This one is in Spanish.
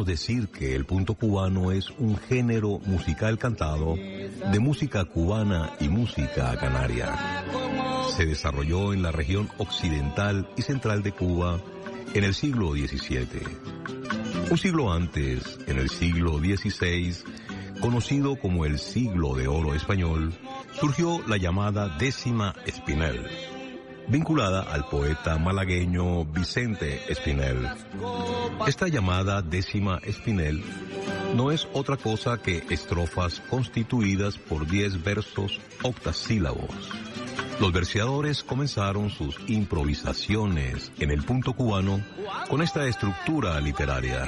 decir que el punto cubano es un género musical cantado de música cubana y música canaria. Se desarrolló en la región occidental y central de Cuba en el siglo XVII. Un siglo antes, en el siglo XVI, conocido como el Siglo de Oro Español, surgió la llamada décima Espinel, vinculada al poeta malagueño Vicente Espinel. Esta llamada décima Espinel no es otra cosa que estrofas constituidas por 10 versos octasílabos. Los verseadores comenzaron sus improvisaciones en el punto cubano con esta estructura literaria.